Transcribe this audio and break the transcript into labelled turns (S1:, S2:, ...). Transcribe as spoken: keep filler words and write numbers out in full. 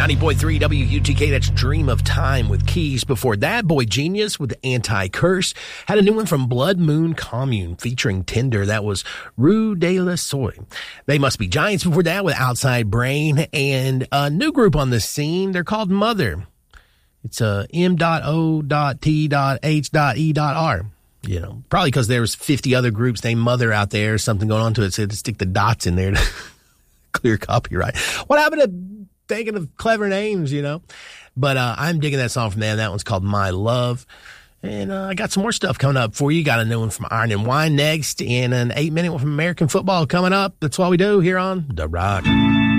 S1: ninety point three W U T K, that's Dream of Time with Keys. Before that, Boy Genius with Anti-Curse. Had a new one from Blood Moon Commune featuring Tinder. That was Rue de la Soy. They Must Be Giants before that with Outside Brain. And a new group on the scene, they're called Mother. It's uh, M O T H E R. You know, probably because there's fifty other groups named Mother out there, something going on to it, so to stick the dots in there to clear copyright. What happened to thinking of clever names, you know? But uh, I'm digging that song from them. That one's called My Love. And uh, I got some more stuff coming up for you. Got a new one from Iron and Wine next, and an eight-minute one from American football coming up. That's what we do here on The Rock.